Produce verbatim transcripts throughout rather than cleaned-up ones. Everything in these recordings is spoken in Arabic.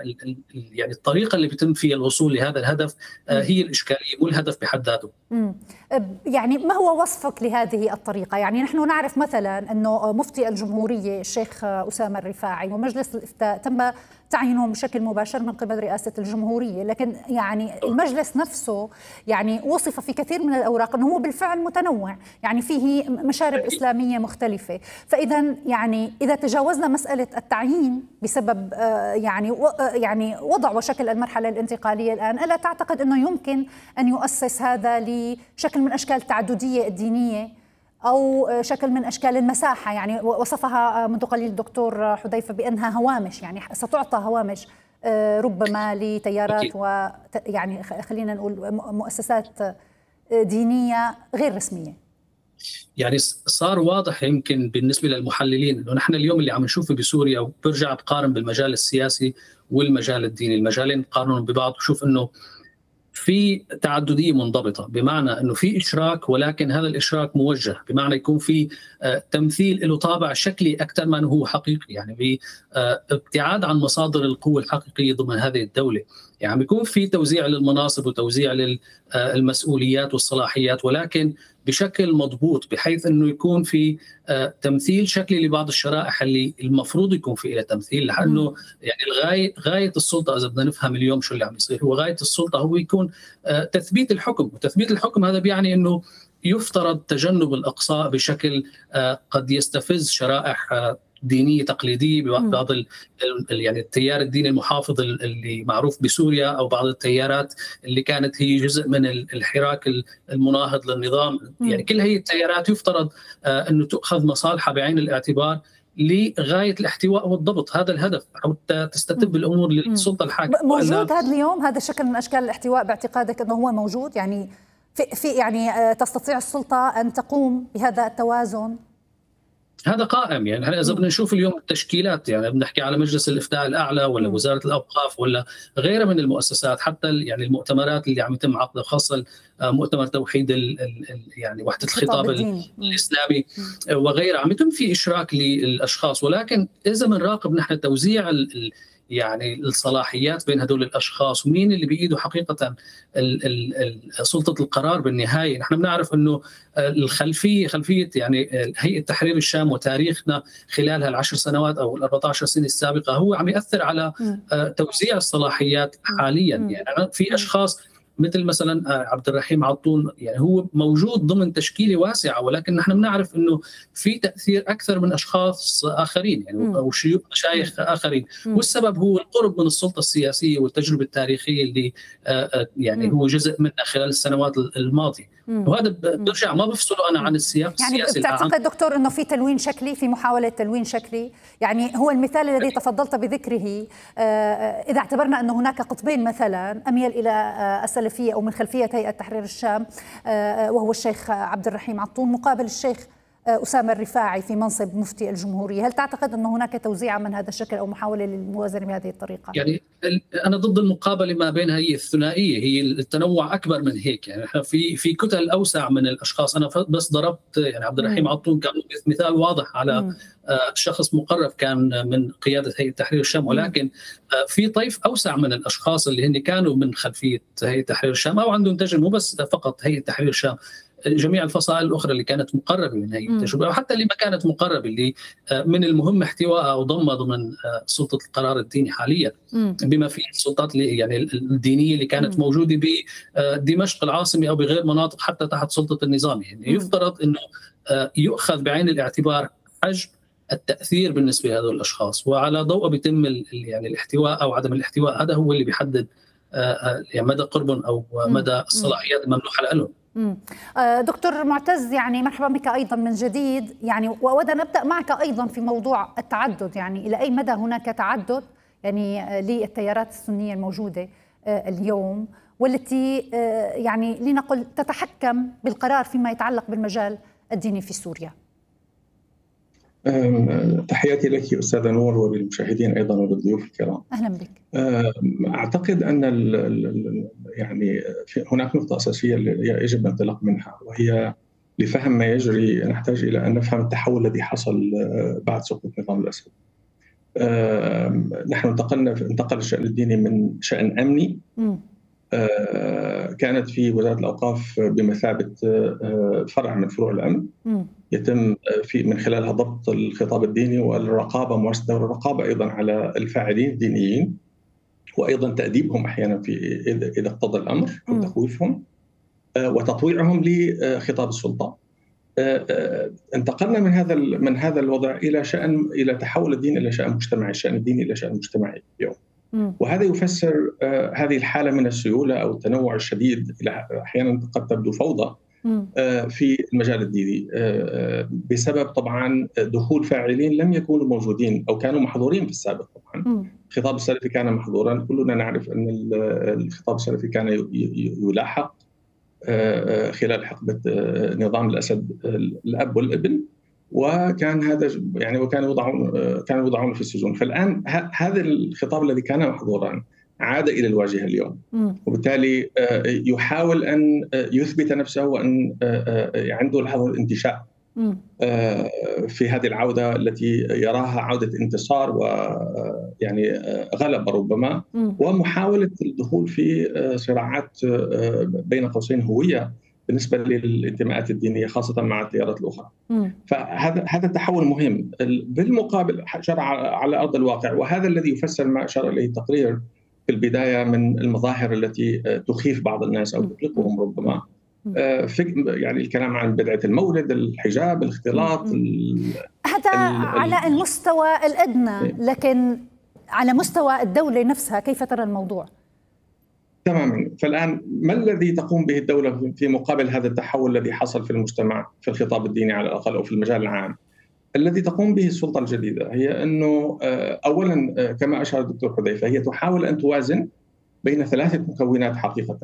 ال ال يعني الطريقة اللي بيتم فيها الوصول لهذا الهدف هي الإشكالية، مو الهدف بحد ذاته. يعني ما هو وصفك لهذه الطريقة؟ يعني نحن نعرف مثلا أنه مفتي الجمهورية الشيخ أسامة الرفاعي ومجلس الإفتاء تم تعيينهم بشكل مباشر من قبل رئاسة الجمهورية، لكن يعني المجلس نفسه يعني وصف في كثير من الأوراق أنه هو بالفعل متنوع، يعني فيه مشارب إسلامية مختلفة. فإذا يعني إذا تجاوزنا مسألة التعيين بسبب يعني يعني وضع وشكل المرحلة الانتقالية الآن، ألا تعتقد أنه يمكن أن يؤسس هذا لشكل من أشكال التعددية الدينية أو شكل من أشكال المساحة؟ يعني وصفها منذ قليل الدكتور حذيفة بأنها هوامش، يعني ستعطى هوامش ربما لتيارات و يعني خلينا نقول مؤسسات دينية غير رسمية. يعني صار واضح يمكن بالنسبة للمحللين أنه نحن اليوم اللي عم نشوفه بسوريا، وبرجع بقارن بالمجال السياسي والمجال الديني، المجالين قارنهم ببعض وشوف أنه في تعددية منضبطة، بمعنى أنه في إشراك ولكن هذا الإشراك موجه، بمعنى يكون في تمثيل له طابع شكلي أكثر ما هو حقيقي، يعني بابتعاد عن مصادر القوة الحقيقية ضمن هذه الدولة. يعني بيكون في توزيع للمناصب وتوزيع للمسؤوليات والصلاحيات، ولكن بشكل مضبوط، بحيث أنه يكون في تمثيل شكلي لبعض الشرائح اللي المفروض يكون في إلى تمثيل، لأنه يعني الغاية غاية السلطة إذا بدنا نفهم اليوم شو اللي عم يصير، هو غاية السلطة هو يكون تثبيت الحكم، وتثبيت الحكم هذا بيعني أنه يفترض تجنب الإقصاء بشكل قد يستفز شرائح دينية تقليدية ببعض يعني التيار الديني المحافظ اللي معروف بسوريا، أو بعض التيارات اللي كانت هي جزء من الحراك المناهض للنظام. يعني كل هي التيارات يفترض أنه تؤخذ مصالحها بعين الاعتبار لغاية الاحتواء والضبط، هذا الهدف، حتى تستتب الأمور للسلطة الحاكمة. موجود هذا اليوم هذا الشكل من أشكال الاحتواء باعتقادك أنه هو موجود؟ يعني في, في يعني تستطيع السلطة أن تقوم بهذا التوازن؟ هذا قائم. يعني إذا بدنا نشوف اليوم التشكيلات، يعني بنحكي على مجلس الإفتاء الأعلى ولا م. وزارة الأوقاف ولا غيرها من المؤسسات، حتى يعني المؤتمرات اللي عم يتم عقدها، خاصة مؤتمر توحيد ال ال يعني وحدة الخطاب الإسلامي وغيرها، عم يتم في إشراك للأشخاص. ولكن إذا بنراقب نحن توزيع ال يعني الصلاحيات بين هدول الأشخاص ومين اللي بإيده حقيقة ال ال سلطة القرار بالنهاية، نحن بنعرف أنه الخلفية خلفية يعني هيئة تحرير الشام وتاريخنا خلال هالعشر سنوات أو الأربعة عشر سنة السابقة هو عم يأثر على توزيع الصلاحيات حاليا. يعني في أشخاص مثل مثلا عبد الرحيم عطون، يعني هو موجود ضمن تشكيله واسعه، ولكن نحن بنعرف انه في تاثير اكثر من اشخاص اخرين، يعني او شيوخ مشايخ اخرين، والسبب هو القرب من السلطه السياسيه والتجربه التاريخيه اللي يعني هو جزء منها خلال السنوات الماضيه. وهذا برجع ما بفصله انا عن السياق يعني السياسي. يعني بتعتقد دكتور انه في تلوين شكلي، في محاوله تلوين شكلي؟ يعني هو المثال الذي تفضلت بذكره، اذا اعتبرنا انه هناك قطبين مثلا اميل الى السلفيه او من خلفيه هيئه تحرير الشام وهو الشيخ عبد الرحيم عطون مقابل الشيخ أسامة الرفاعي في منصب مفتي الجمهورية، هل تعتقد أنه هناك توزيع من هذا الشكل أو محاولة للموازنة بهذه الطريقة؟ يعني أنا ضد المقابلة ما بينها، هي الثنائية، هي التنوع أكبر من هيك. يعني احنا في في كتل أوسع من الأشخاص. أنا بس ضربت يعني عبد الرحيم عطون كان مثال واضح على مم. شخص مقرب كان من قيادة هيئة تحرير الشام، ولكن في طيف أوسع من الأشخاص اللي هن كانوا من خلفية هيئة تحرير الشام أو عندهم تجربة، مو بس فقط هيئة تحرير الشام، جميع الفصائل الأخرى اللي كانت مقربة من هذه التجربة، وحتى اللي ما كانت مقربة، اللي من المهم احتوائها أو ضمها ضمن سلطة القرار الديني حاليا، بما فيه السلطات اللي يعني الدينية اللي كانت موجودة بدمشق العاصمة أو بغير مناطق حتى تحت سلطة النظام. يعني يفترض أنه يؤخذ بعين الاعتبار حجم التأثير بالنسبة لهذول الأشخاص، وعلى ضوء بيتم يعني الاحتواء أو عدم الاحتواء. هذا هو اللي بيحدد يعني مدى قربهم أو مدى الصلاحيات الممنوحة لهم. دكتور معتز، يعني مرحبا بك أيضا من جديد. يعني وأود أن أبدأ معك أيضا في موضوع التعدد، يعني إلى أي مدى هناك تعدد يعني للتيارات السنية الموجودة اليوم، والتي يعني لنقل تتحكم بالقرار فيما يتعلق بالمجال الديني في سوريا؟ تحياتي لك أستاذة نور وللمشاهدين أيضا وللضيوف الكرام. أهلا بك. أعتقد أن يعني هناك نقطة أساسية يجب الانطلاق منها، وهي لفهم ما يجري نحتاج إلى أن نفهم التحول الذي حصل بعد سقوط نظام الأسد. نحن انتقلنا انتقل الشأن الديني من شأن أمني م. كانت في وزارة الأوقاف بمثابة فرع من فروع الأمن م. يتم في من خلالها ضبط الخطاب الديني والرقابة، ممارسة دور الرقابة أيضا على الفاعلين الدينيين، وأيضا تأديبهم أحيانا في إذا اقتضى الأمر أو تخويفهم وتطويعهم لخطاب السلطة. انتقلنا من هذا من هذا الوضع إلى شأن إلى تحول الدين إلى شأن مجتمعي، الشأن الديني إلى شأن مجتمعي اليوم. وهذا يفسر هذه الحالة من السيولة أو التنوع الشديد، إلى أحيانا قد تبدو فوضى في المجال الديني بسبب طبعا دخول فاعلين لم يكونوا موجودين أو كانوا محظورين في السابق. طبعا الخطاب السلفي كان محظورا، كلنا نعرف أن الخطاب السلفي كان يلاحق خلال حقبة نظام الأسد الأب والابن، وكان هذا يعني وكان يوضعون كانوا يوضعون في السجون. فالآن هذا الخطاب الذي كان محظورا عاد إلى الواجهة اليوم، وبالتالي يحاول أن يثبت نفسه وأن عنده لحظة انتشاء في هذه العودة التي يراها عودة انتصار ويعني غلبة ربما، ومحاولة الدخول في صراعات بين قوسين هوية بالنسبة للانتماءات الدينية خاصة مع التيارات الأخرى. فهذا هذا تحول مهم. بالمقابل جرى على أرض الواقع، وهذا الذي يفسر ما أشار إليه التقرير في البداية من المظاهر التي تخيف بعض الناس أو تقلقهم ربما، يعني الكلام عن بدعة المولد، الحجاب، الاختلاط، هذا على المستوى الأدنى، لكن على مستوى الدولة نفسها كيف ترى الموضوع؟ تماما. فالآن ما الذي تقوم به الدولة في مقابل هذا التحول الذي حصل في المجتمع في الخطاب الديني على الأقل أو في المجال العام؟ الذي تقوم به السلطة الجديدة هي أنه أولا كما أشار الدكتور حذيفة، هي تحاول أن توازن بين ثلاثة مكونات حقيقة.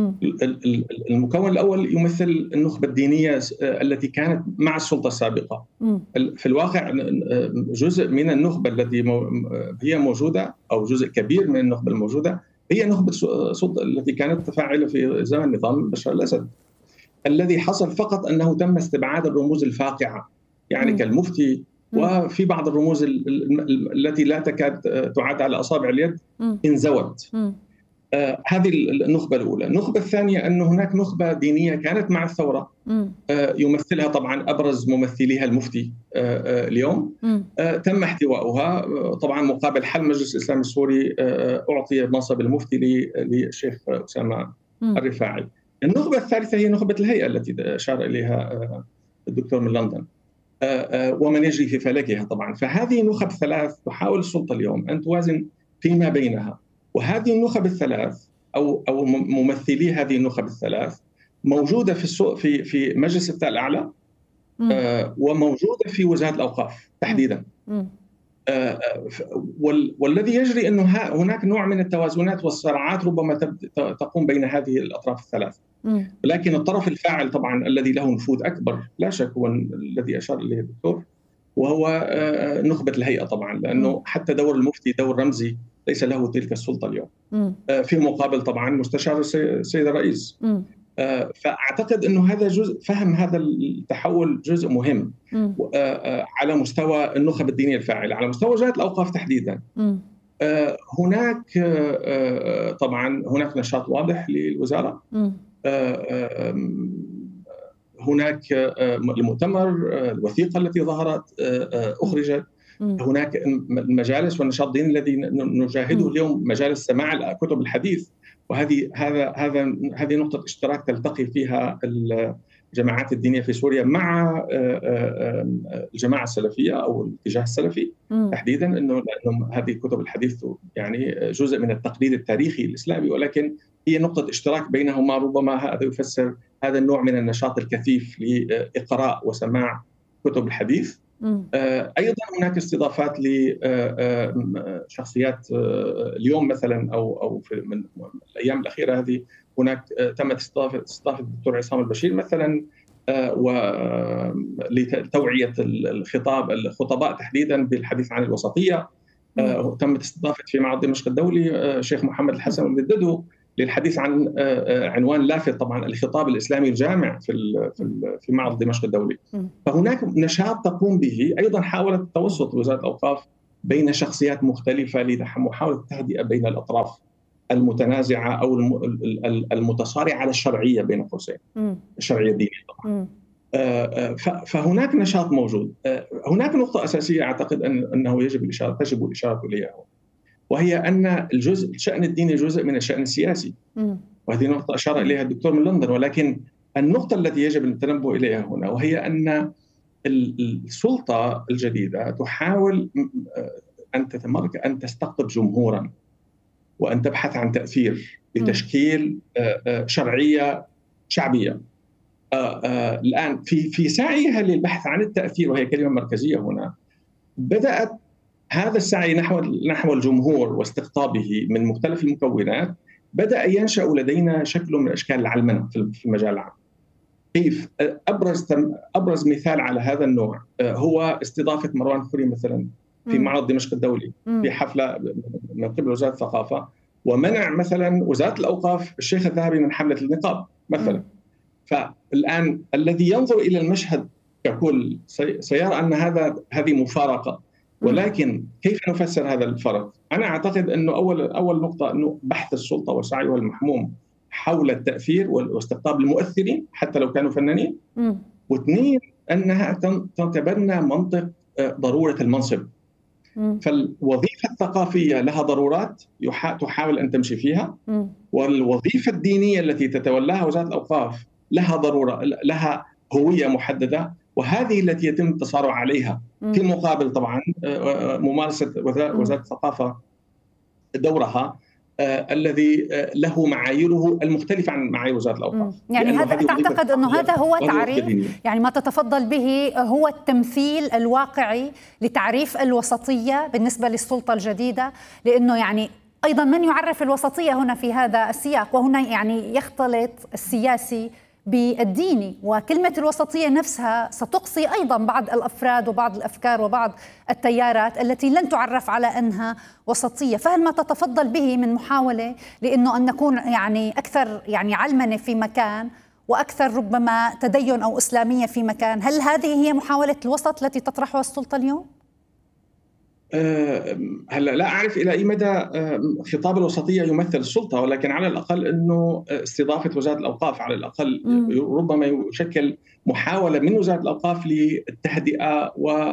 المكون الأول يمثل النخبة الدينية التي كانت مع السلطة السابقة. في الواقع جزء من النخبة التي هي موجودة أو جزء كبير من النخبة الموجودة هي نخبة السلطة التي كانت فاعلة في زمن نظام بشار الأسد. الذي حصل فقط أنه تم استبعاد الرموز الفاقعة، يعني م. كالمفتي م. وفي بعض الرموز التي لا تكاد تعد على أصابع اليد انزوت. آه هذه النخبة الأولى. النخبة الثانية أن هناك نخبة دينية كانت مع الثورة، آه يمثلها طبعا أبرز ممثليها المفتي آه آه اليوم، آه تم احتوائها طبعا مقابل حل مجلس الإسلام السوري آه أعطي منصب المفتي للشيخ أسامة الرفاعي. النخبة الثالثة هي نخبة الهيئة التي أشار إليها آه الدكتور من لندن آه آه ومن يجري في فلكها طبعا. فهذه النخب الثلاث تحاول السلطة اليوم أن توازن فيما بينها، وهذه النخب الثلاث او او ممثلي هذه النخب الثلاث موجوده في السوق في في مجلس الافتاء الاعلى آه وموجوده في وزاره الاوقاف تحديدا. آه وال والذي يجري انه هناك نوع من التوازنات والصراعات ربما تقوم بين هذه الاطراف الثلاث، لكن الطرف الفاعل طبعا الذي له نفوذ اكبر لا شك هو الذي اشار اليه الدكتور، وهو آه نخبه الهيئه طبعا، لانه حتى دور المفتي دور رمزي ليس له تلك السلطة اليوم. آه في مقابل طبعا مستشار السيد الرئيس. آه فأعتقد أنه هذا جزء فهم هذا التحول جزء مهم آه على مستوى النخب الدينية الفاعلة. على مستوى وزارة الأوقاف تحديدا آه هناك آه طبعا هناك نشاط واضح للوزارة. آه هناك آه المؤتمر آه الوثيقة التي ظهرت آه أخرجت. هناك المجالس والنشاط الديني الذي نشاهده اليوم، مجالس سماع كتب الحديث، وهذه هذا هذا هذه نقطة اشتراك تلتقي فيها الجماعات الدينية في سوريا مع الجماعة السلفية أو الاتجاه السلفي تحديدا، إنه لأنه هذه كتب الحديث يعني جزء من التقليد التاريخي الإسلامي، ولكن هي نقطة اشتراك بينهما. ربما هذا يفسر هذا النوع من النشاط الكثيف لإقراء وسماع كتب الحديث. أيضا هناك استضافات لشخصيات اليوم مثلا أو أو في من الأيام الأخيرة هذه هناك تمت استضافة استضافة الدكتور عصام البشير مثلا، ولتوعية الخطاب الخطباء تحديدا بالحديث عن الوسطية. تمت استضافة في معهد دمشق الدولي الشيخ محمد الحسن المددو للحديث عن عنوان لافت طبعا الخطاب الإسلامي الجامع في في معرض دمشق الدولي. فهناك نشاط تقوم به. أيضا حاولت التوسط وزارة الأوقاف بين شخصيات مختلفة لمحاولة التهدئة بين الأطراف المتنازعة أو المتصارعة على الشرعية بين قوسين، الشرعية الدينية طبعا. فهناك نشاط موجود. هناك نقطة أساسية أعتقد أنه يجب الإشارة تجب الإشارة إليها، وهي أن الجزء الشأن الديني جزء من الشأن السياسي، وهذه نقطة أشار إليها الدكتور من لندن. ولكن النقطة التي يجب التنبه إليها هنا وهي أن السلطة الجديدة تحاول أن تتمركز أن تستقطب جمهورا وأن تبحث عن تأثير بتشكيل شرعية شعبية. الآن في في سعيها للبحث عن التأثير، وهي كلمة مركزية هنا، بدأت هذا السعي نحو نحو الجمهور واستقطابه من مختلف المكونات بدأ ينشأ لدينا شكل من أشكال العلمنة في المجال العام. كيف؟ أبرز أبرز مثال على هذا النوع هو استضافة مروان خوري مثلا في معرض دمشق الدولي في حفلة من قبل وزارة الثقافة، ومنع مثلا وزارة الأوقاف الشيخ الذهبي من حملة النقاب مثلا. فالآن الذي ينظر إلى المشهد ككل سيرى أن هذا هذه مفارقة، ولكن كيف نفسر هذا الفرق؟ أنا أعتقد أنه أول أول نقطة أنه بحث السلطة وسعيها المحموم حول التأثير واستقطاب المؤثرين حتى لو كانوا فنانين. واثنين أنها تتبنى منطق ضرورة المنصب. فالوظيفة الثقافية لها ضرورات تحاول أن تمشي فيها، والوظيفة الدينية التي تتولاها وزارة الأوقاف لها ضرورة، لها هوية محددة، وهذه التي يتم التصارع عليها. في المقابل طبعا ممارسة وزارة الثقافة دورها آه الذي آه له معاييره المختلفة عن معايير وزارة الأوقاف. يعني هذا تعتقد أنه هذا هو تعريف، يعني ما تتفضل به هو التمثيل الواقعي لتعريف الوسطية بالنسبة للسلطة الجديدة؟ لأنه يعني أيضا من يعرف الوسطية هنا في هذا السياق، وهنا يعني يختلط السياسي بالديني، وكلمة الوسطية نفسها ستقصي أيضا بعض الأفراد وبعض الأفكار وبعض التيارات التي لن تعرف على أنها وسطية. فهل ما تتفضل به من محاولة لأنه أن نكون يعني أكثر يعني علمنة في مكان وأكثر ربما تدين أو إسلامية في مكان، هل هذه هي محاولة الوسط التي تطرحها السلطة اليوم؟ هلا لا أعرف إلى أي مدى خطاب الوسطية يمثل السلطة، ولكن على الأقل أنه استضافة وزارة الأوقاف على الأقل ربما يشكل محاولة من وزارة الأوقاف للتهدئة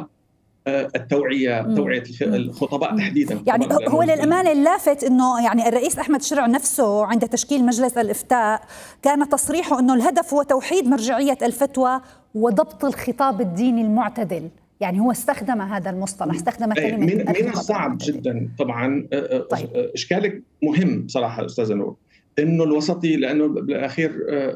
والتوعية، توعية الخطباء تحديدا. يعني هو للأمانة اللافت أنه يعني الرئيس أحمد شرع نفسه عند تشكيل مجلس الإفتاء كان تصريحه أنه الهدف هو توحيد مرجعية الفتوى وضبط الخطاب الديني المعتدل. يعني هو استخدم هذا المصطلح، استخدم كلمة من, من الصعب جدا طبعا. طيب. إشكالك مهم صراحة أستاذة نور، إنه الوسطي لأنه بالأخير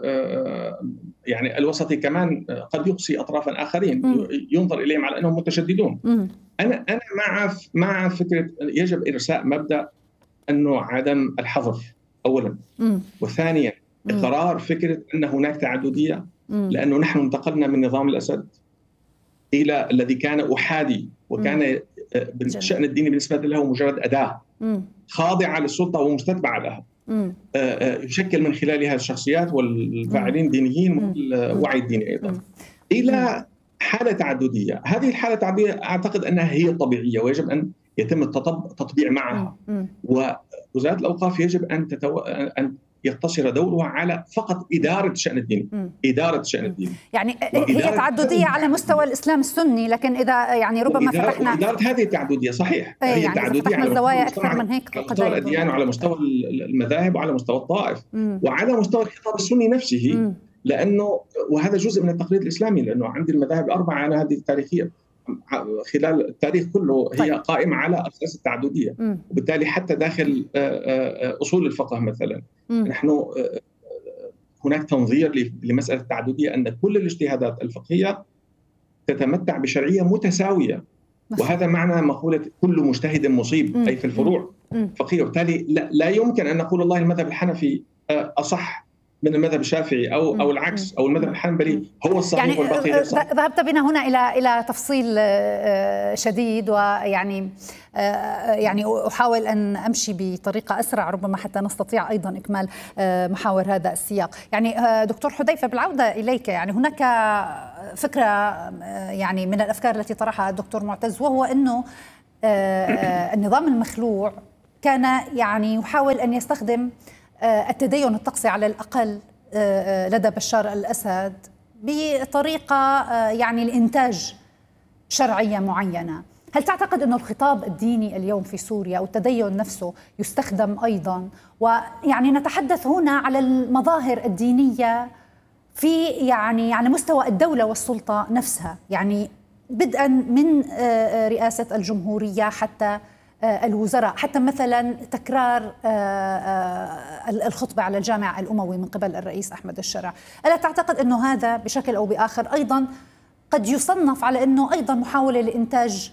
يعني الوسطي كمان قد يقصي أطرافا آخرين م. ينظر إليهم على أنهم متشددون. م. أنا أنا مع مع فكرة يجب إرساء مبدأ أنه عدم الحظر أولا، م. وثانيا إقرار فكرة أن هناك تعددية، م. لأنه نحن انتقلنا من نظام الأسد إلى الذي كان أحادي وكان بالشأن الديني بالنسبة له مجرد أداة خاضعة للسلطة ومستتبعة لها، يشكل من خلالها الشخصيات والفاعلين الدينيين والوعي الديني أيضا، إلى حالة تعددية. هذه الحالة التعددية أعتقد أنها هي الطبيعية ويجب أن يتم التطبيع معها، ووزارة الأوقاف يجب أن تتو... أن يقتصر دورها على فقط إدارة الشأن الديني، م. إدارة الشأن الديني. يعني هي تعددية على مستوى الإسلام السني، لكن إذا يعني ربما فتحنا إدارة هذه التعددية صحيح، هي يعني تعددية على الزوايا أكثر من هيك، على مستوى الأديان وعلى مستوى المذاهب وعلى مستوى الطائف م. وعلى مستوى الخطاب السني نفسه، م. لأنه وهذا جزء من التقليد الإسلامي، لأنه عندي المذاهب الأربعة أنا هذه التاريخية خلال التاريخ كله هي طيب. قائمة على أساس التعددية، م. وبالتالي حتى داخل أصول الفقه مثلا م. نحن هناك تنظير لمسألة التعددية أن كل الاجتهادات الفقهية تتمتع بشرعية متساوية، وهذا معنى مقولة كل مجتهد مصيب، م. أي في الفروع الفقهية. وبالتالي لا, لا يمكن أن نقول والله المذهب الحنفي أصح من المذهب الشافعي او او العكس، او المذهب الحنبلي هو الصحيح يعني والباقي الصحيح. ذهبت بنا هنا الى الى تفصيل شديد، ويعني يعني احاول ان امشي بطريقه اسرع ربما حتى نستطيع ايضا اكمال محاور هذا السياق. يعني دكتور حذيفه بالعوده اليك، يعني هناك فكره يعني من الافكار التي طرحها الدكتور معتز، وهو انه النظام المخلوع كان يعني يحاول أن يستخدم التدين الطقسي على الأقل لدى بشار الأسد بطريقة يعني لإنتاج شرعية معينة. هل تعتقد أن الخطاب الديني اليوم في سوريا والتدين نفسه يستخدم أيضا؟ ويعني نتحدث هنا على المظاهر الدينية في يعني على مستوى الدولة والسلطة نفسها، يعني بدءا من رئاسة الجمهورية حتى الوزراء، حتى مثلا تكرار الخطبة على الجامع الأموي من قبل الرئيس أحمد الشرع. ألا تعتقد أنه هذا بشكل أو بآخر أيضا قد يصنف على أنه أيضا محاولة لإنتاج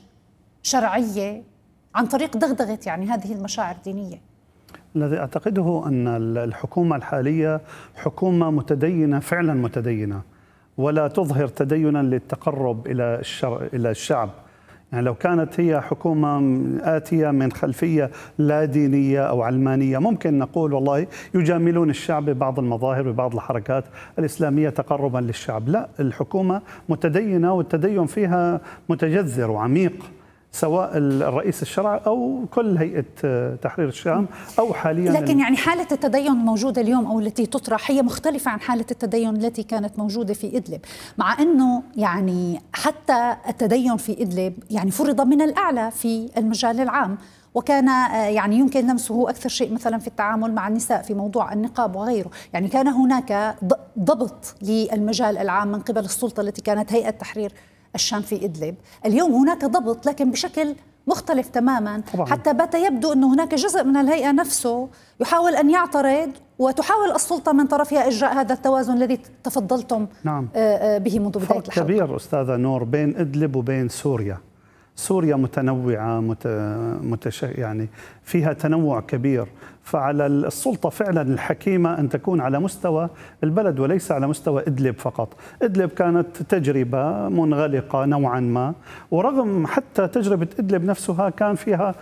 شرعية عن طريق دغدغة يعني هذه المشاعر الدينية؟ الذي أعتقده أن الحكومة الحالية حكومة متدينة فعلا متدينة، ولا تظهر تدينا للتقرب إلى الشرع إلى الشعب. يعني لو كانت هي حكومة آتية من خلفية لا دينية أو علمانية ممكن نقول والله يجاملون الشعب ببعض المظاهر ببعض الحركات الإسلامية تقربا للشعب. لا، الحكومة متدينة والتدين فيها متجذر وعميق، سواء الرئيس الشرع أو كل هيئة تحرير الشام أو حاليا. لكن يعني حالة التدين موجودة اليوم أو التي تطرح هي مختلفة عن حالة التدين التي كانت موجودة في إدلب، مع أنه يعني حتى التدين في إدلب يعني فرض من الأعلى في المجال العام، وكان يعني يمكن لمسه أكثر شيء مثلا في التعامل مع النساء في موضوع النقاب وغيره. يعني كان هناك ضبط للمجال العام من قبل السلطة التي كانت هيئة تحرير الشام في إدلب. اليوم هناك ضبط لكن بشكل مختلف تماما طبعا. حتى بات يبدو أن هناك جزء من الهيئة نفسه يحاول أن يعترض، وتحاول السلطة من طرفها إجراء هذا التوازن الذي تفضلتم نعم. به منذ بداية الحلقة. فرق كبير أستاذة نور بين إدلب وبين سوريا. سوريا متنوعة مت... متش... يعني فيها تنوع كبير، فعلى السلطة فعلا الحكيمة أن تكون على مستوى البلد وليس على مستوى إدلب فقط. إدلب كانت تجربة منغلقة نوعا ما، ورغم حتى تجربة إدلب نفسها كان فيها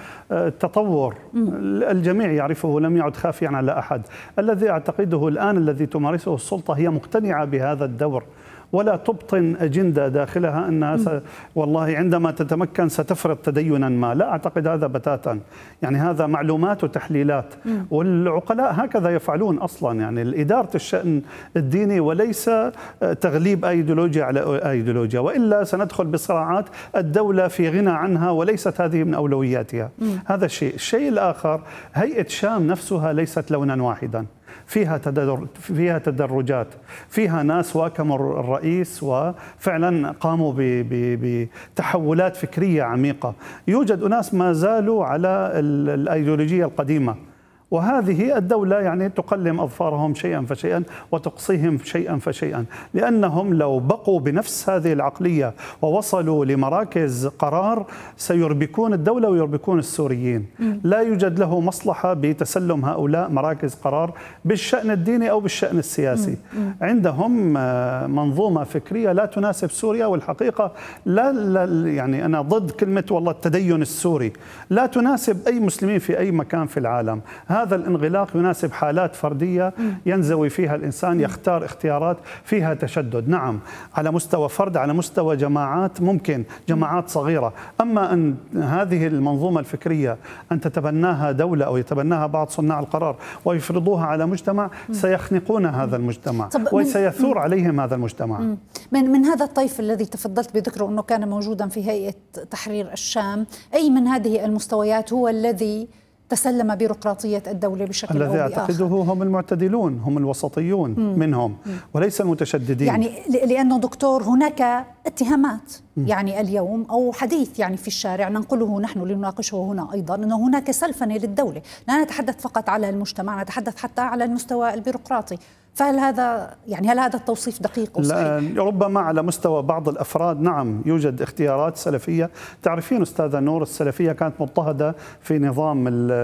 تطور الجميع يعرفه، لم يعد خافيا على أحد. الذي أعتقده الآن الذي تمارسه السلطة هي مقتنعة بهذا الدور ولا تبطن أجندة داخلها أنها س... والله عندما تتمكن ستفرض تدينا ما. لا أعتقد هذا بتاتا، يعني هذا معلومات وتحليلات، والعقلاء هكذا يفعلون أصلا، يعني الإدارة الشأن الديني وليس تغليب أيديولوجيا على أيديولوجيا، وإلا سندخل بصراعات الدولة في غنى عنها وليست هذه من أولوياتها. هذا الشيء. الشيء الآخر، هيئة شام نفسها ليست لونا واحدا، فيها تدرج فيها تدرجات، فيها ناس واكموا الرئيس وفعلا قاموا بتحولات فكرية عميقة. يوجد أناس ما زالوا على الأيديولوجية القديمة، وهذه الدولة يعني تقلم أظفارهم شيئا فشيئا وتقصيهم شيئا فشيئا، لأنهم لو بقوا بنفس هذه العقلية ووصلوا لمراكز قرار سيربكون الدولة ويربكون السوريين. لا يوجد له مصلحة بتسلم هؤلاء مراكز قرار بالشأن الديني أو بالشأن السياسي. عندهم منظومة فكرية لا تناسب سوريا، والحقيقة لا, لا يعني أنا ضد كلمة والله التدين السوري، لا تناسب أي مسلمين في أي مكان في العالم. هذا الانغلاق يناسب حالات فردية ينزوي فيها الإنسان، يختار اختيارات فيها تشدد، نعم على مستوى فرد، على مستوى جماعات ممكن جماعات صغيرة. أما أن هذه المنظومة الفكرية أن تتبناها دولة أو يتبناها بعض صناع القرار ويفرضوها على مجتمع، سيخنقون هذا المجتمع وسيثور عليهم هذا المجتمع. من من هذا الطيف الذي تفضلت بذكره أنه كان موجودا في هيئة تحرير الشام، أي من هذه المستويات هو الذي تسلم بيروقراطية الدولة بشكل الذي أعتقده هم المعتدلون، هم الوسطيون مم. منهم وليس المتشددين. يعني لأنه دكتور هناك اتهامات يعني اليوم أو حديث يعني في الشارع ننقله نحن لنناقشه هنا أيضا، أنه هناك سلفنة للدولة، لا نتحدث فقط على المجتمع، نتحدث حتى على المستوى البيروقراطي. فهل هذا يعني هل هذا التوصيف دقيق أو صحيح؟ ربما على مستوى بعض الأفراد نعم يوجد اختيارات سلفية. تعرفين أستاذة نور السلفية كانت مضطهدة في نظام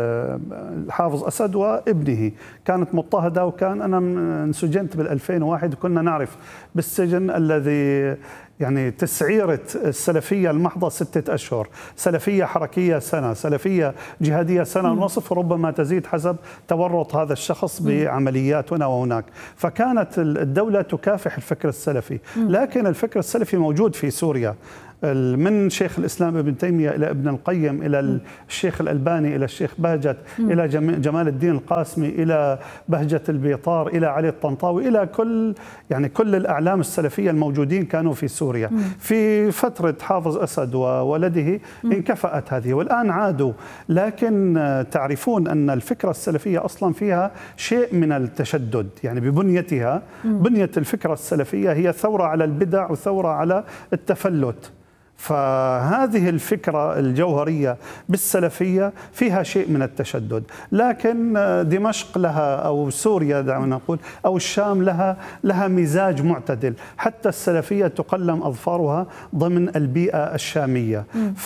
الحافظ أسد وابنه، كانت مضطهدة، وكان أنا انسجنت بالألفين وواحد كنا نعرف بالسجن الذي يعني تسعيرة السلفية المحضة ستة أشهر، سلفية حركية سنة، سلفية جهادية سنة ونصف، ربما تزيد حسب تورط هذا الشخص بعمليات هنا وهناك. فكانت الدولة تكافح الفكر السلفي، لكن الفكر السلفي موجود في سوريا. من شيخ الإسلام ابن تيمية إلى ابن القيم إلى الشيخ الألباني إلى الشيخ بهجت إلى جمال الدين القاسمي إلى بهجة البيطار إلى علي الطنطاوي إلى كل يعني كل الأعلام السلفية الموجودين كانوا في سوريا. في فترة حافظ أسد وولده انكفأت هذه والآن عادوا، لكن تعرفون أن الفكرة السلفية أصلا فيها شيء من التشدد، يعني ببنيتها بنية الفكرة السلفية هي ثورة على البدع وثورة على التفلت. فهذه الفكرة الجوهرية بالسلفية فيها شيء من التشدد، لكن دمشق لها أو سوريا دعونا نقول أو الشام لها لها مزاج معتدل، حتى السلفية تقلم أظفارها ضمن البيئة الشامية.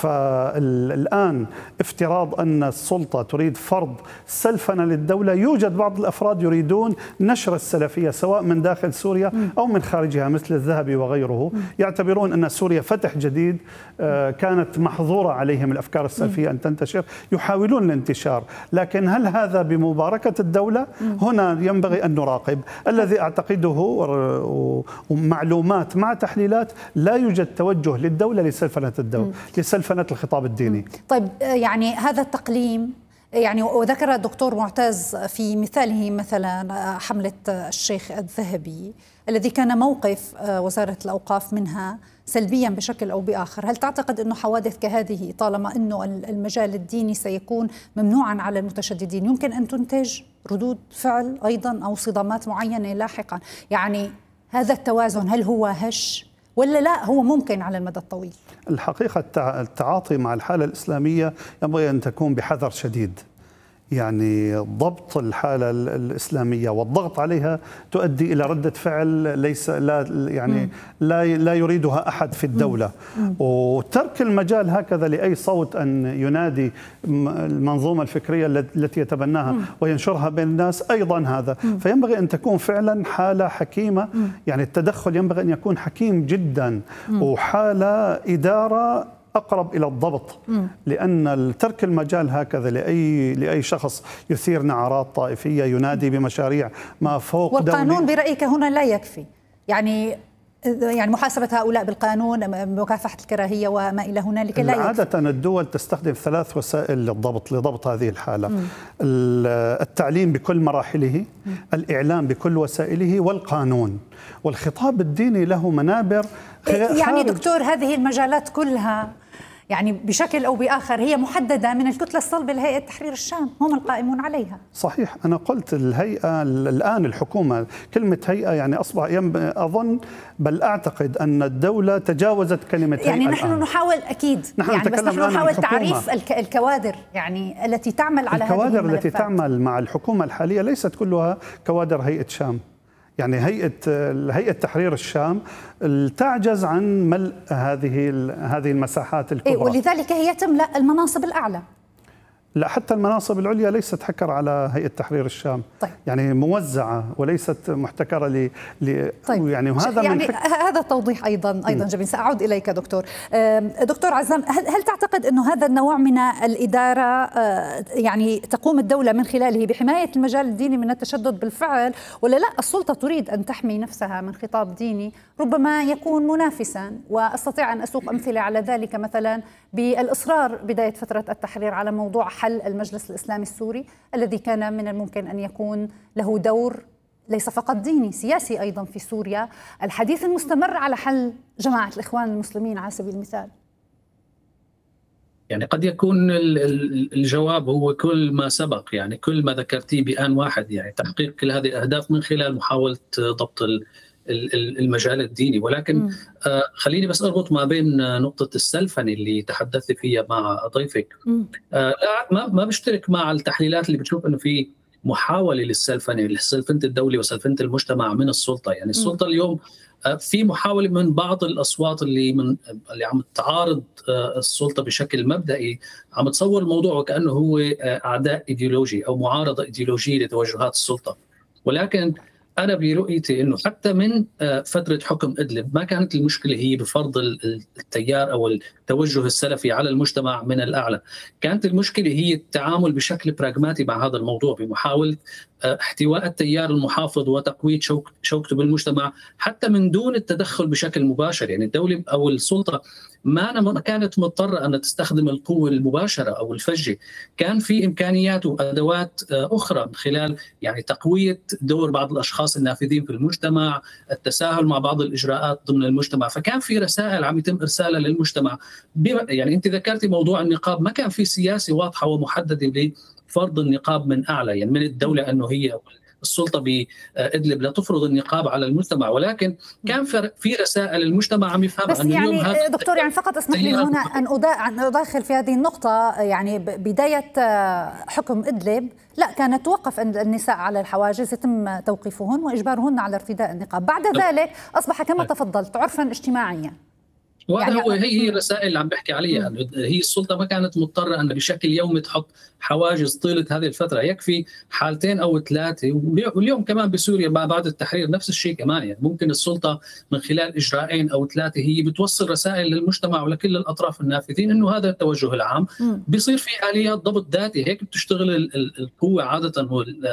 فالآن افتراض أن السلطة تريد فرض سلفنة للدولة، يوجد بعض الأفراد يريدون نشر السلفية سواء من داخل سوريا أو من خارجها مثل الذهبي وغيره، يعتبرون أن سوريا فتح جديد كانت محظورة عليهم الأفكار السلفية أن تنتشر، يحاولون الانتشار، لكن هل هذا بمباركة الدولة؟ هنا ينبغي أن نراقب. الذي أعتقده ومعلومات مع تحليلات لا يوجد توجه للدولة لسلفنة الدولة لسلفنة الخطاب الديني. طيب يعني هذا التقليم يعني وذكر الدكتور معتز في مثاله مثلا حملة الشيخ الذهبي الذي كان موقف وزارة الأوقاف منها سلبيا بشكل أو بآخر. هل تعتقد أنه حوادث كهذه طالما أنه المجال الديني سيكون ممنوعا على المتشددين يمكن أن تنتج ردود فعل أيضا أو صدامات معينة لاحقا؟ يعني هذا التوازن هل هو هش ولا لا هو ممكن على المدى الطويل؟ الحقيقة التعاطي مع الحالة الإسلامية ينبغي أن تكون بحذر شديد، يعني ضبط الحالة الإسلامية والضغط عليها تؤدي إلى ردة فعل ليس لا يعني لا لا يريدها أحد في الدولة، وترك المجال هكذا لأي صوت أن ينادي المنظومة الفكرية التي يتبناها وينشرها بين الناس أيضا هذا. فينبغي أن تكون فعلا حالة حكيمة، يعني التدخل ينبغي أن يكون حكيم جدا وحالة إدارة أقرب إلى الضبط، لأن ترك المجال هكذا لأي لأي شخص يثير نعرات طائفية ينادي بمشاريع ما فوق دولي. والقانون برأيك هنا لا يكفي، يعني يعني محاسبة هؤلاء بالقانون، مكافحة الكراهية وما إلى هنالك لا يكفي. عادة الدول تستخدم ثلاث وسائل للضبط لضبط هذه الحالة: مم. التعليم بكل مراحله، مم. الإعلام بكل وسائله، والقانون. والخطاب الديني له منابر يعني دكتور هذه المجالات كلها يعني بشكل أو بآخر هي محددة من الكتلة الصلبة لهيئة تحرير الشام، هم القائمون عليها. صحيح، أنا قلت الهيئة الآن الحكومة، كلمة هيئة يعني أصبح أظن بل أعتقد أن الدولة تجاوزت كلمة هيئة. يعني نحن الآن. نحاول أكيد نحن يعني بس نحن نحاول تعريف الكوادر يعني التي تعمل على هذه الكوادر الملفات. التي تعمل مع الحكومة الحالية ليست كلها كوادر هيئة شام، يعني هيئة هيئة تحرير الشام تعجز عن ملء هذه هذه المساحات الكبرى، ولذلك هي تملأ المناصب الأعلى. لا، حتى المناصب العليا ليست حكر على هيئة تحرير الشام. طيب. يعني موزعة وليست محتكرة ل... ل... طيب. يعني وهذا يعني من حك... هذا التوضيح أيضا أيضا جميل. سأعود إليك دكتور. دكتور عزام، هل, هل تعتقد أنه هذا النوع من الإدارة يعني تقوم الدولة من خلاله بحماية المجال الديني من التشدد بالفعل، ولا لا السلطة تريد أن تحمي نفسها من خطاب ديني ربما يكون منافسا؟ وأستطيع أن أسوق أمثلة على ذلك مثلا بالإصرار بداية فترة التحرير على موضوع حل المجلس الإسلامي السوري الذي كان من الممكن أن يكون له دور ليس فقط ديني، سياسي أيضا في سوريا، الحديث المستمر على حل جماعة الإخوان المسلمين على سبيل المثال. يعني قد يكون الجواب هو كل ما سبق، يعني كل ما ذكرتيه بآن واحد، يعني تحقيق كل هذه الأهداف من خلال محاولة ضبط المجال الديني. ولكن آه خليني بس أربط ما بين نقطة السلفنة اللي تحدثت فيها مع ضيفك. آه لا ما ما بشترك مع التحليلات اللي بتشوف إنه في محاولة للسلفنة، لسلفنة الدولة وسلفنة المجتمع من السلطة. يعني السلطة اليوم آه في محاولة من بعض الأصوات اللي من اللي عم تعارض آه السلطة بشكل مبدئي، عم تصور الموضوع وكأنه هو آه أعداء إيديولوجي أو معارضة إيديولوجية لتوجهات السلطة. ولكن أنا برؤيتي أنه حتى من فترة حكم إدلب ما كانت المشكلة هي بفرض التيار أو التوجه السلفي على المجتمع من الأعلى، كانت المشكلة هي التعامل بشكل براغماتي مع هذا الموضوع بمحاولة احتواء التيار المحافظ وتقوية شوك شوكته بالمجتمع حتى من دون التدخل بشكل مباشر. يعني الدولة أو السلطة ما ما كانت مضطرة أن تستخدم القوة المباشرة أو الفجة، كان في إمكانيات وأدوات أخرى من خلال يعني تقوية دور بعض الأشخاص النافذين في المجتمع، التساهل مع بعض الإجراءات ضمن المجتمع. فكان في رسائل عم يتم إرسالها للمجتمع. يعني أنت ذكرتي موضوع النقاب، ما كان في سياسة واضحة ومحددة لفرض النقاب من أعلى، يعني من الدولة أنه هي السلطة بإدلب لا تفرض النقاب على المجتمع، ولكن كان في رسائل المجتمع عم يفهمها. بس يعني دكتور يعني فقط اسمح لي هنا أن أداخل في هذه النقطة. يعني بداية حكم إدلب لا كانت توقف النساء على الحواجز، يتم توقيفهن وإجبارهن على ارتداء النقاب. بعد ذلك أصبح كما تفضلت عرفا اجتماعيا. وهذا يعني هو هي الرسائل اللي عم بحكي عليها، انه هي السلطه ما كانت مضطره ان بشكل يومي تحط حواجز طيله هذه الفتره، يكفي حالتين او ثلاثه. واليوم كمان بسوريا بعد التحرير نفس الشيء كمان، يعني ممكن السلطه من خلال اجراءين او ثلاثه هي بتوصل رسائل للمجتمع ولكل الاطراف النافذين انه هذا التوجه العام. بيصير في اليات ضبط ذاتي، هيك بتشتغل القوه عاده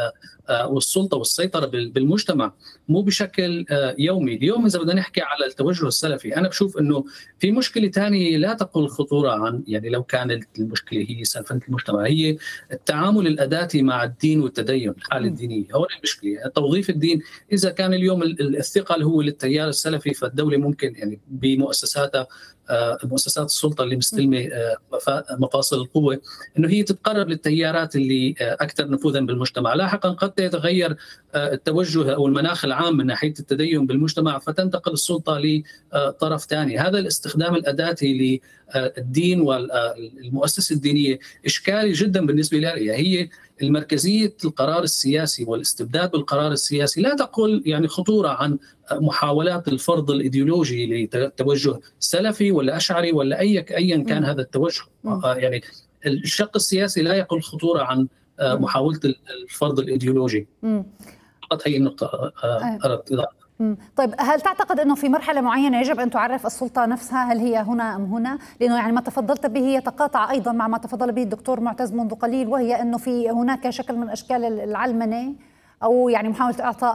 والسلطه والسيطره بالمجتمع، مو بشكل يومي. اليوم اذا بدنا نحكي على التوجه السلفي، انا بشوف انه في مشكله ثانيه لا تقل الخطوره عن، يعني لو كانت المشكله هي سلفنه المجتمع، هي التعامل الاداتي مع الدين والتدين، الحاله الدينيه. هون المشكله توظيف الدين. اذا كان اليوم الثقل هو للتيار السلفي، فالدوله ممكن يعني بمؤسساتها مؤسسات السلطه اللي مستلمه مفاصل القوه انه هي تتقرب للتيارات اللي اكثر نفوذا بالمجتمع. لاحقا قد يتغير التوجه او المناخ العام من ناحيه التدين بالمجتمع، فتنتقل السلطه لطرف ثاني. هذا الاستخدام الاداتي للدين والمؤسسه الدينيه اشكالي جدا بالنسبه لي. هي المركزيه القرار السياسي والاستبداد بالقرار السياسي لا تقل يعني خطوره عن محاولات الفرض الايديولوجي لتوجه سلفي ولا اشعري ولا اي ايا كان هذا التوجه. يعني الشق السياسي لا يقل خطوره عن محاوله الفرض الايديولوجي. فقط هي النقطه اردت اضافه. طيب هل تعتقد أنه في مرحلة معينة يجب أن تعرف السلطة نفسها هل هي هنا أم هنا؟ لأنه يعني ما تفضلت به يتقاطع أيضا مع ما تفضل به الدكتور معتز منذ قليل، وهي أنه في هناك شكل من أشكال العلمنة أو يعني محاولة إعطاء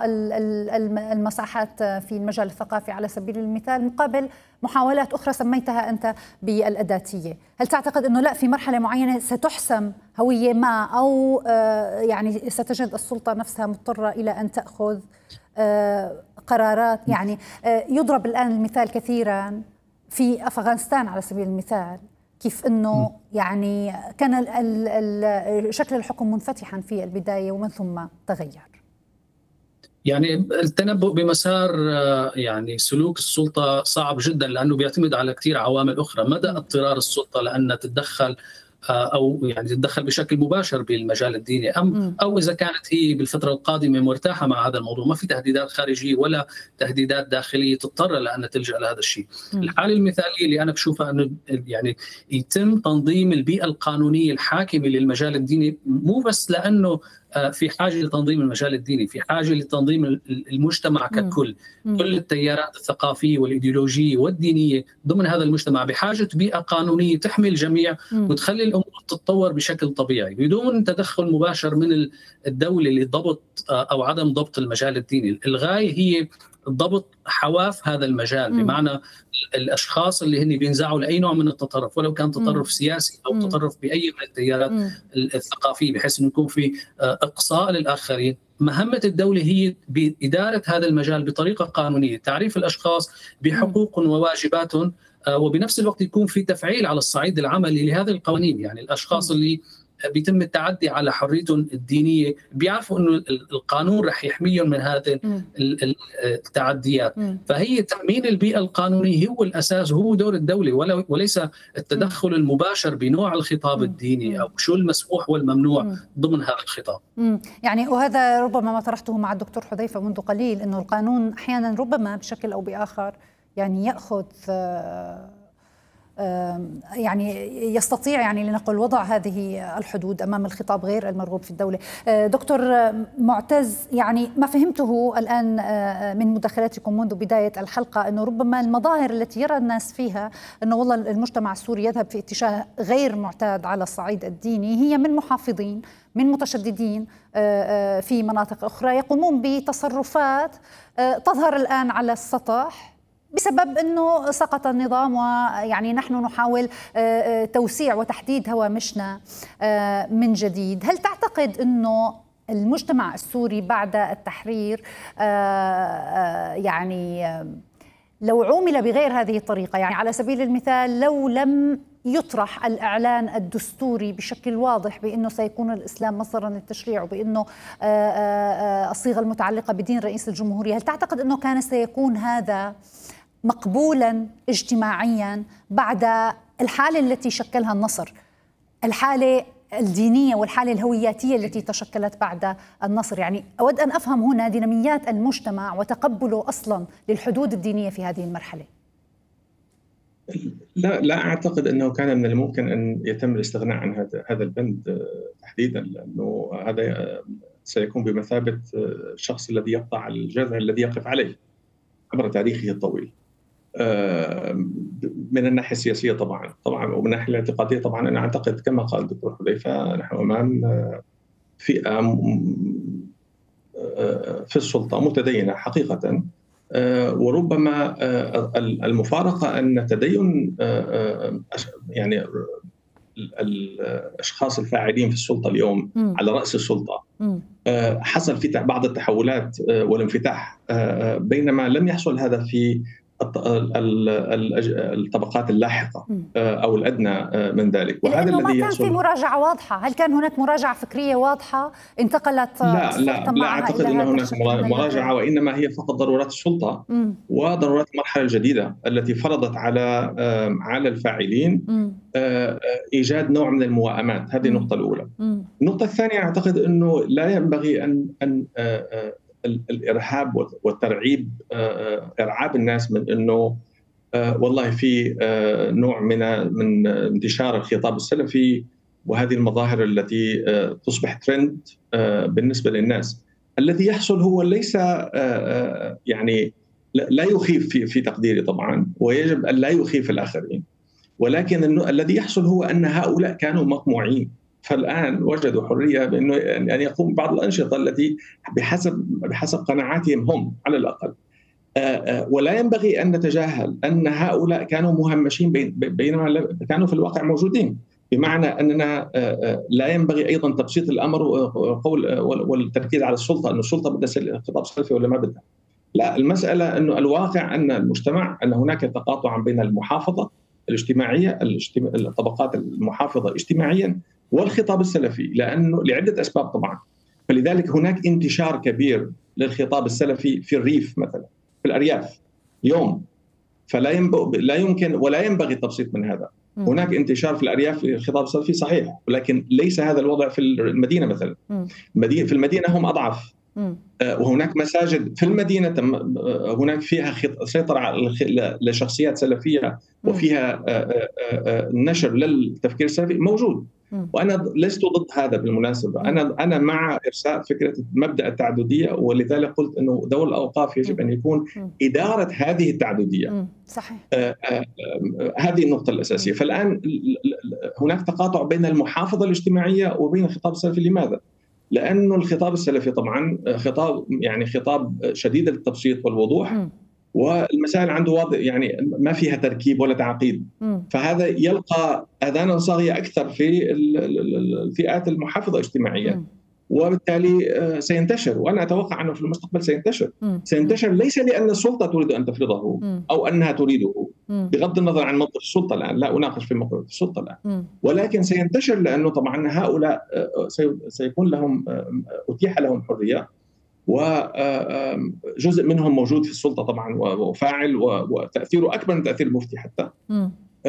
المساحات في المجال الثقافي على سبيل المثال مقابل محاولات أخرى سميتها أنت بالأداتية. هل تعتقد أنه لا في مرحلة معينة ستحسم هوية ما، أو يعني ستجد السلطة نفسها مضطرة إلى أن تأخذ قرارات؟ يعني يضرب الآن المثال كثيرا في أفغانستان على سبيل المثال، كيف أنه يعني كان شكل الحكم منفتحا في البداية ومن ثم تغير. يعني التنبؤ بمسار يعني سلوك السلطة صعب جدا، لأنه بيعتمد على كثير عوامل أخرى. مدى اضطرار السلطة لأن تتدخل أو يعني تتدخل بشكل مباشر بالمجال الديني، أم أو إذا كانت هي بالفترة القادمة مرتاحة مع هذا الموضوع، ما في تهديدات خارجية ولا تهديدات داخلية تضطر لأن تلجأ لهذا الشيء. الحالة المثالية اللي أنا بشوفها أنه يعني يتم تنظيم البيئة القانونية الحاكمة للمجال الديني، مو بس لأنه في حاجة لتنظيم المجال الديني، في حاجة لتنظيم المجتمع ككل. مم. كل التيارات الثقافية والإيديولوجية والدينية ضمن هذا المجتمع بحاجة بيئة قانونية تحمي الجميع مم. وتخلي الأمور تتطور بشكل طبيعي بدون تدخل مباشر من الدولة لضبط أو عدم ضبط المجال الديني. الغاية هي ضبط حواف هذا المجال، مم. بمعنى الأشخاص اللي هن بينزعوا لأي نوع من التطرف، ولو كان تطرف مم. سياسي أو مم. تطرف بأي من التيارات مم. الثقافية، بحيث أن يكون في إقصاء للآخرين. مهمة الدولة هي بإدارة هذا المجال بطريقة قانونية، تعريف الأشخاص بحقوقهم وواجباتهم، وبنفس الوقت يكون في تفعيل على الصعيد العملي لهذه القوانين. يعني الأشخاص مم. اللي بيتم التعدي على حريتهم الدينية بيعرفوا أنه القانون رح يحميهم من هذه التعديات. مم. فهي تأمين البيئة القانونية هو الأساس، هو دور الدولة، وليس التدخل مم. المباشر بنوع الخطاب مم. الديني أو شو المسموح والممنوع مم. ضمن هذا الخطاب. مم. يعني وهذا ربما ما طرحته مع الدكتور حذيفة منذ قليل، أنه القانون أحيانا ربما بشكل أو بآخر يعني يأخذ يعني يستطيع يعني لنقل وضع هذه الحدود أمام الخطاب غير المرغوب في الدولة. دكتور معتز، يعني ما فهمته الآن من مداخلاتكم منذ بداية الحلقة أنه ربما المظاهر التي يرى الناس فيها أنه والله المجتمع السوري يذهب في اتجاه غير معتاد على الصعيد الديني هي من محافظين، من متشددين في مناطق أخرى يقومون بتصرفات تظهر الآن على السطح بسبب أنه سقط النظام، ويعني نحن نحاول توسيع وتحديد هوامشنا من جديد. هل تعتقد أنه المجتمع السوري بعد التحرير يعني لو عومل بغير هذه الطريقة، يعني على سبيل المثال لو لم يطرح الإعلان الدستوري بشكل واضح بأنه سيكون الإسلام مصدرا للتشريع وبأنه الصيغة المتعلقة بدين رئيس الجمهورية، هل تعتقد أنه كان سيكون هذا مقبولا اجتماعيا بعد الحالة التي شكلها النصر، الحالة الدينية والحالة الهوياتية التي تشكلت بعد النصر؟ يعني أود أن أفهم هنا ديناميات المجتمع وتقبله أصلا للحدود الدينية في هذه المرحلة. لا لا أعتقد أنه كان من الممكن أن يتم الاستغناء عن هذا هذا البند تحديدا، لأنه هذا سيكون بمثابة الشخص الذي يقطع الجذع الذي يقف عليه عبر تاريخه الطويل من الناحية السياسية طبعا طبعا ومن الناحية الاعتقادية طبعا. أنا أعتقد كما قال الدكتور حذيفة نحن أمام فئة في السلطة متدينة حقيقة، وربما المفارقة أن التدين يعني الأشخاص الفاعلين في السلطة اليوم م. على رأس السلطة م. حصل في بعض التحولات والانفتاح، بينما لم يحصل هذا في الطبقات اللاحقة أو الأدنى من ذلك. وهذا الذي ما كان في مراجعة واضحة. هل كان هناك مراجعة فكرية واضحة انتقلت؟ لا لا لا أعتقد أن هناك مراجعة، وإنما هي فقط ضرورات السلطة م. وضرورات المرحلة الجديدة التي فرضت على على الفاعلين م. إيجاد نوع من الموائمات. هذه النقطة الأولى. م. النقطة الثانية أعتقد أنه لا ينبغي أن أن الإرهاب والترعيب إرعاب الناس من أنه والله في نوع من من انتشار الخطاب السلفي وهذه المظاهر التي تصبح ترند بالنسبة للناس. الذي يحصل هو ليس يعني لا يخيف في في تقديري طبعا، ويجب أن لا يخيف الآخرين، ولكن الذي يحصل هو أن هؤلاء كانوا مقموعين، فالآن وجدوا حرية بأنه أن يقوم بعض الأنشطة التي بحسب بحسب قناعاتهم هم على الأقل. ولا ينبغي أن نتجاهل أن هؤلاء كانوا مهمشين بينما كانوا في الواقع موجودين، بمعنى أننا لا ينبغي أيضا تبسيط الأمر وقول والتركيز على السلطة، أن السلطة بدها خطاب سلفي ولا ما بدها. لا، المسألة أنه الواقع أن المجتمع أن هناك تقاطع بين المحافظة الاجتماعية الطبقات المحافظة اجتماعيا والخطاب السلفي، لأنه لعدة أسباب طبعا. فلذلك هناك انتشار كبير للخطاب السلفي في الريف مثلا، في الأرياف يوم، فلا لا يمكن ولا ينبغي التبسيط من هذا. م. هناك انتشار في الأرياف في الخطاب السلفي صحيح، ولكن ليس هذا الوضع في المدينة مثلا. م. في المدينة هم أضعف، م. وهناك مساجد في المدينة هناك فيها سيطرة لشخصيات سلفية وفيها نشر للتفكير السلفي موجود. وأنا لست ضد هذا بالمناسبة. أنا أنا مع إرساء فكرة مبدأ التعددية، ولذلك قلت إنه دور الأوقاف يجب أن يكون إدارة هذه التعددية. صحيح. آه آه هذه النقطة الأساسية. فالآن هناك تقاطع بين المحافظة الاجتماعية وبين الخطاب السلفي. لماذا؟ لأنه الخطاب السلفي طبعا خطاب يعني خطاب شديد التبسيط والوضوح، م. والمسائل عنده واضح يعني ما فيها تركيب ولا تعقيد، م. فهذا يلقى أذانا صاغية أكثر في الفئات المحافظة اجتماعيا، م. وبالتالي سينتشر. وأنا أتوقع أنه في المستقبل سينتشر م. سينتشر ليس لأن السلطة تريد أن تفرضه م. أو أنها تريده، م. بغض النظر عن موقف السلطة الآن، لا أناقش في موقف السلطة الآن، م. ولكن سينتشر لأنه طبعا هؤلاء سيكون لهم أتيح لهم حرية، وجزء منهم موجود في السلطة طبعا وفاعل وتأثيره أكبر من تأثير المفتي حتى، م.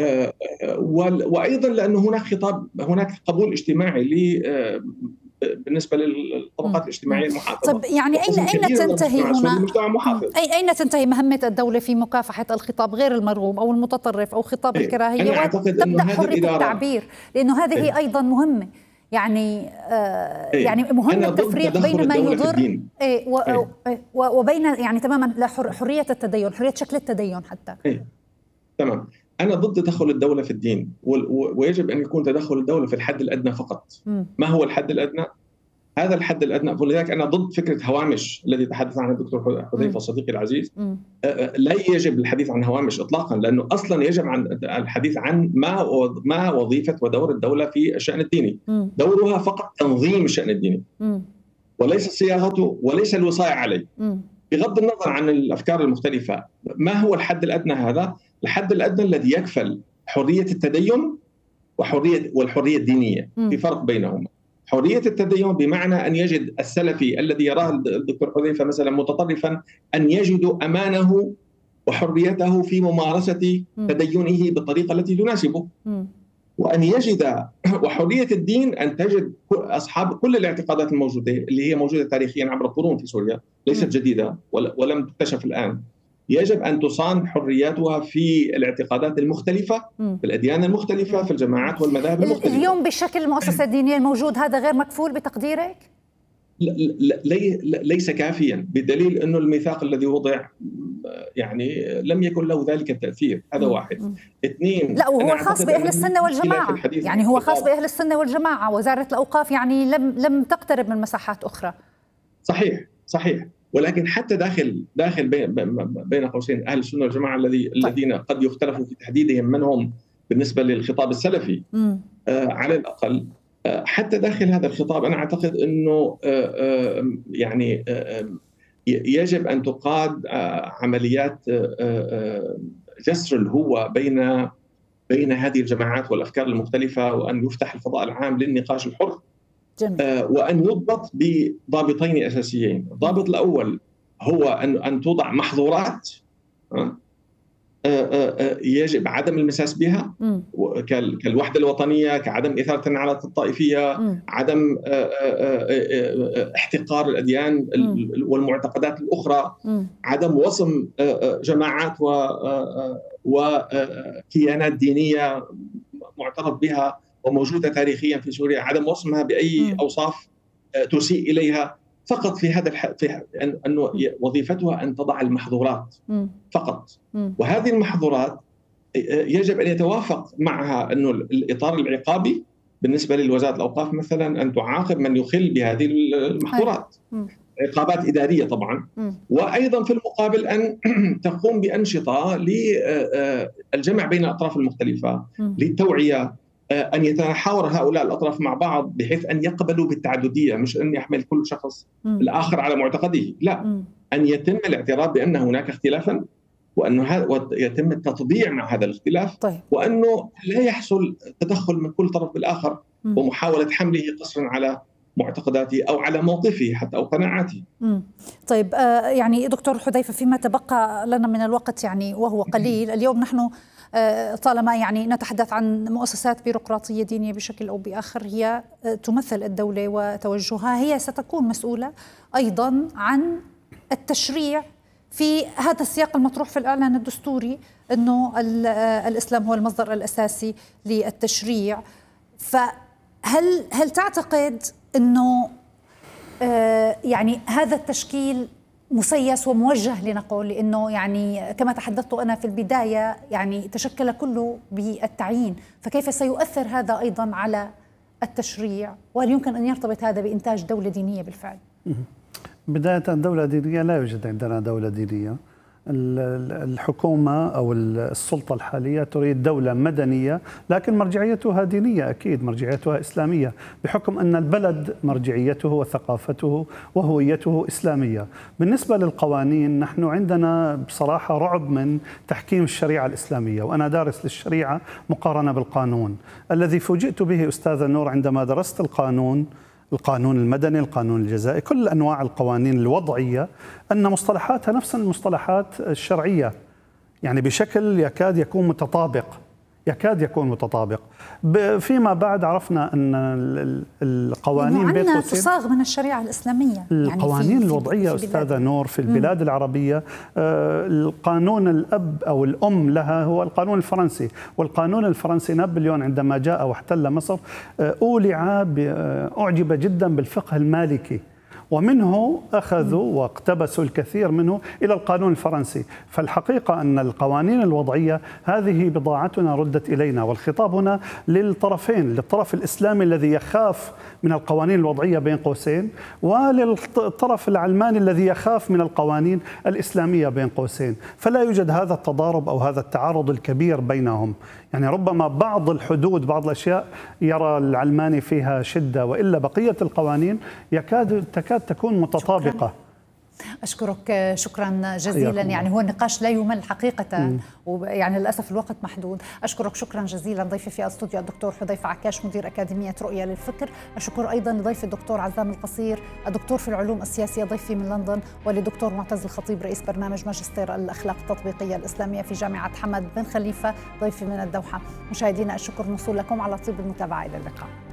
وأيضا لأنه هناك خطاب هناك قبول اجتماعي ل بالنسبة للطبقات الاجتماعية المحافظة. طب يعني أين أين تنتهي هنا؟ أي أين تنتهي مهمة الدولة في مكافحة الخطاب غير المرغوب أو المتطرف أو خطاب إيه؟ الكراهية وتبدأ حرية التعبير، لأنه هذه إيه؟ أيضا مهمة. يعني آه إيه؟ يعني مهم التفريق بين ما يضر إيه و إيه؟ وبين يعني تماما حرية التدين، حرية شكل التدين حتى. إيه؟ تمام. أنا ضد تدخل الدولة في الدين، ويجب أن يكون تدخل الدولة في الحد الأدنى فقط. م. ما هو الحد الأدنى؟ هذا الحد الادنى. ولذلك انا ضد فكره هوامش الذي تحدث عنها الدكتور حذيفه صديقي العزيز. م. لا يجب الحديث عن هوامش اطلاقا، لانه اصلا يجب عن الحديث عن ما ما وظيفه ودور الدوله في الشان الديني. م. دورها فقط تنظيم الشان الديني، م. وليس صياغته وليس الوصاية عليه. م. بغض النظر عن الافكار المختلفه، ما هو الحد الادنى؟ هذا الحد الادنى الذي يكفل حريه التدين وحريه والحريه الدينيه. م. في فرق بينهما. حرية التدين بمعنى أن يجد السلفي الذي يراه الدكتور حذيفة مثلا متطرفا أن يجد أمانه وحريته في ممارسة م. تدينه بالطريقة التي تناسبه. م. وأن يجد وحرية الدين أن تجد أصحاب كل الاعتقادات الموجودة اللي هي موجودة تاريخيا عبر القرون في سوريا، ليست م. جديدة ولم تكتشف الآن. يجب أن تصان حرياتها في الاعتقادات المختلفة، م. في الأديان المختلفة، في الجماعات والمذاهب المختلفة. اليوم بشكل المؤسسة الدينية الموجود هذا غير مكفول بتقديرك؟ لي ليس كافيا، بدليل أنه الميثاق الذي وضع يعني لم يكن له ذلك التأثير. هذا واحد. م. اثنين، لا وهو خاص بأهل السنة والجماعة، يعني هو خاص بأهل السنة والجماعة. وزارة الأوقاف يعني لم لم تقترب من مساحات أخرى. صحيح صحيح، ولكن حتى داخل داخل بين بين قوسين اهل السنه والجماعه الذي طيب. الذين قد يختلفوا في تحديدهم من هم بالنسبه للخطاب السلفي آه على الاقل، آه حتى داخل هذا الخطاب انا اعتقد انه آه آه يعني آه يجب ان تقاد آه عمليات آه آه جسر الهوة بين بين هذه الجماعات والافكار المختلفه، وان يفتح الفضاء العام للنقاش الحر. آه وأن يضبط بضابطين أساسيين. الضابط الأول هو أن أن توضع محظورات آه آه يجب عدم المساس بها، كالوحدة الوطنية، كعدم إثارة على الطائفية، م. عدم آه آه احتقار الأديان م. والمعتقدات الأخرى، م. عدم وصم آه جماعات وكيانات دينية معترف بها وموجودة تاريخيا في سوريا، عدم وصمها بأي م. أوصاف تسيء إليها، فقط في هذا الح... في أنه وظيفتها أن تضع المحظورات م. فقط. م. وهذه المحظورات يجب أن يتوافق معها أنه الإطار العقابي بالنسبة لوزارة الأوقاف مثلا أن تعاقب من يخل بهذه المحظورات، عقابات إدارية طبعا. م. وأيضا في المقابل أن تقوم بأنشطة للجمع بين الأطراف المختلفة، م. للتوعية، أن يتحاور هؤلاء الأطراف مع بعض بحيث أن يقبلوا بالتعددية، مش أن يحمل كل شخص م. الآخر على معتقده، لا، م. أن يتم الاعتراف بأن هناك اختلافا، وأنه يتم التطبيع مع هذا الاختلاف. طيب. وأنه لا يحصل تدخل من كل طرف بالآخر م. ومحاولة حمله قصرا على معتقداته أو على موقفه حتى أو قناعاته. مم. طيب آه يعني دكتور حذيفة، فيما تبقى لنا من الوقت يعني وهو قليل، اليوم نحن آه طالما يعني نتحدث عن مؤسسات بيروقراطية دينية بشكل أو بآخر هي آه تمثل الدولة وتوجهها، هي ستكون مسؤولة أيضا عن التشريع في هذا السياق المطروح في الإعلان الدستوري أنه الإسلام هو المصدر الأساسي للتشريع. فهل هل تعتقد أنه آه يعني هذا التشكيل مسيس وموجه لنقول، لأنه يعني كما تحدثت أنا في البداية يعني تشكل كله بالتعيين، فكيف سيؤثر هذا أيضا على التشريع؟ وهل يمكن أن يرتبط هذا بإنتاج دولة دينية بالفعل؟ بداية دولة دينية لا يوجد عندنا دولة دينية. الحكومة أو السلطة الحالية تريد دولة مدنية لكن مرجعيتها دينية، أكيد مرجعيتها إسلامية، بحكم أن البلد مرجعيته وثقافته وهويته إسلامية. بالنسبة للقوانين، نحن عندنا بصراحة رعب من تحكيم الشريعة الإسلامية، وأنا دارس للشريعة مقارنة بالقانون. الذي فوجئت به أستاذ النور عندما درست القانون، القانون المدني، القانون الجزائي، كل أنواع القوانين الوضعية، أن مصطلحاتها نفس المصطلحات الشرعية، يعني بشكل يكاد يكون متطابق يكاد يكون متطابق. فيما بعد عرفنا أن القوانين بين قوسين تصاغ من الشريعة الإسلامية، القوانين يعني الوضعية أستاذة نور في البلاد م. العربية، القانون الأب أو الأم لها هو القانون الفرنسي، والقانون الفرنسي نابليون عندما جاء واحتل مصر أولع أعجب جدا بالفقه المالكي، ومنه أخذوا واقتبسوا الكثير منه إلى القانون الفرنسي. فالحقيقة أن القوانين الوضعية هذه بضاعتنا ردت إلينا، والخطاب هنا للطرفين، للطرف الإسلامي الذي يخاف من القوانين الوضعية بين قوسين، وللطرف العلماني الذي يخاف من القوانين الإسلامية بين قوسين. فلا يوجد هذا التضارب أو هذا التعارض الكبير بينهم. يعني ربما بعض الحدود، بعض الأشياء يرى العلماني فيها شدة، وإلا بقية القوانين يكاد تكاد تكون متطابقة. شكراً. أشكرك شكرا جزيلا. يعني هو النقاش لا يمل حقيقة، ويعني للأسف الوقت محدود. أشكرك شكرا جزيلا ضيفي في الاستوديو الدكتور حذيفة عكاش مدير أكاديمية رؤية للفكر. أشكر أيضا لضيفي الدكتور عزام القصير الدكتور في العلوم السياسية ضيفي من لندن، ولدكتور معتز الخطيب رئيس برنامج ماجستير الأخلاق التطبيقية الإسلامية في جامعة حمد بن خليفة ضيفي من الدوحة. مشاهدينا الشكر موصول لكم على طيب المتابعة. إلى اللقاء.